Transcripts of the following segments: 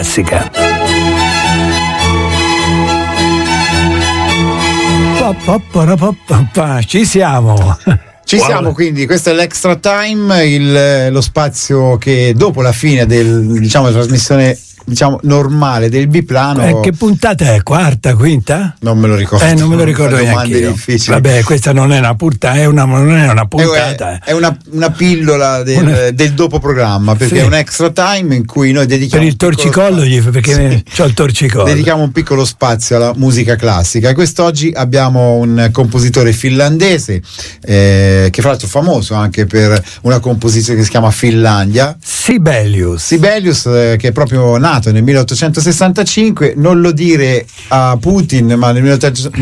Classica. Ci siamo. Ci siamo, quindi questo è l'Extra Time, lo spazio che dopo la fine della trasmissione normale del biplano. Che puntata è? Quarta, quinta? Non me lo ricordo. Non me lo ricordo neanche io. Difficili. Vabbè, questa non è una puntata, non è una puntata. È una pillola del dopo programma, perché è un extra time in cui noi dedichiamo per il torcicollo, perché c'ho il torcicollo. Dedichiamo un piccolo spazio alla musica classica, e quest'oggi abbiamo un compositore finlandese che fra l'altro è famoso anche per una composizione che si chiama Finlandia. Sibelius, che è proprio nato nel 1865, non lo dire a Putin, ma nel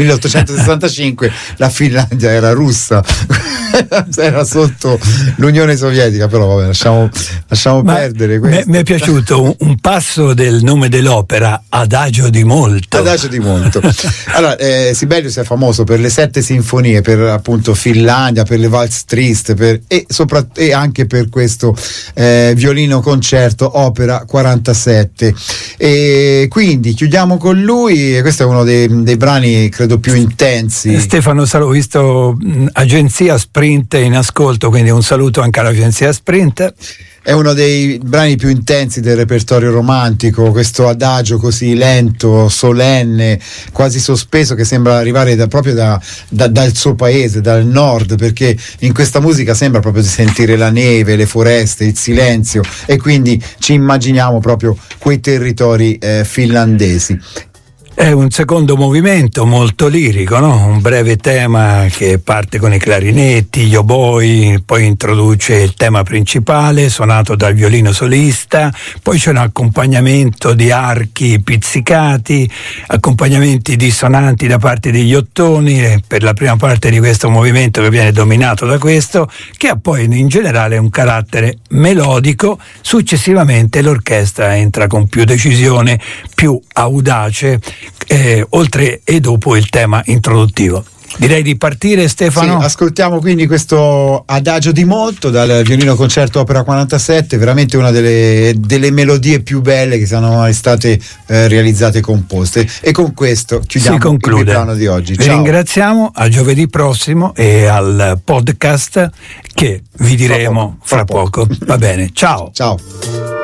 1865 la Finlandia era russa, era sotto l'Unione Sovietica, però vabbè, lasciamo perdere questo. Mi è piaciuto un passo del nome dell'opera, Adagio di molto. Adagio di molto. Allora, Sibelius è famoso per le 7 sinfonie, per appunto Finlandia, per le Waltz Triste, e anche per questo violino concerto opera 47. E quindi chiudiamo con lui, e questo è uno dei brani credo più intensi. Stefano, ho visto Agenzia Sprint in ascolto, quindi un saluto anche all'Agenzia Sprint. È uno dei brani più intensi del repertorio romantico, questo adagio così lento, solenne, quasi sospeso, che sembra arrivare proprio dal suo paese, dal nord, perché in questa musica sembra proprio di sentire la neve, le foreste, il silenzio, e quindi ci immaginiamo proprio quei territori finlandesi. È un secondo movimento molto lirico, no? Un breve tema che parte con i clarinetti, gli oboi, poi introduce il tema principale suonato dal violino solista, poi c'è un accompagnamento di archi pizzicati, accompagnamenti dissonanti da parte degli ottoni per la prima parte di questo movimento, che viene dominato da questo, che ha poi in generale un carattere melodico. Successivamente l'orchestra entra con più decisione, più audace, oltre e dopo il tema introduttivo. Direi di partire, Stefano. Sì, ascoltiamo quindi questo Adagio di molto dal violino concerto opera 47, veramente una delle melodie più belle che sono mai state realizzate e composte, e con questo chiudiamo il biplano di oggi. Vi ringraziamo, a giovedì prossimo e al podcast che vi diremo fra poco. Va bene, ciao.